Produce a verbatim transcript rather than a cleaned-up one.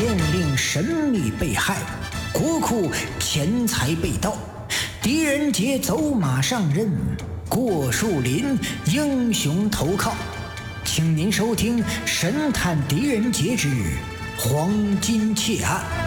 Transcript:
县令神秘被害，国库钱财被盗，狄仁杰走马上任，过树林英雄投靠。请您收听《神探狄仁杰之黄金窃案》。